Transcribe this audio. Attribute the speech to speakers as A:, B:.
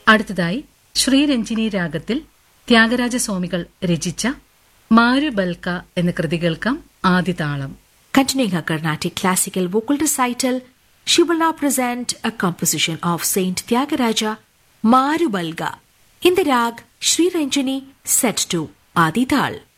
A: അടുത്തതായി ശ്രീരഞ്ജിനി രാഗത്തിൽ ത്യാഗരാജസ്വാമികൾ രചിച്ച മാരുബൽക്ക എന്ന കൃതി കേൾക്കാം. ആദിതാളം.
B: Continuing her Carnatic classical vocal recital, she will now present a composition of Saint Tyagaraja, Marubalga, in the rag Sri Ranjani set to Adi Tal.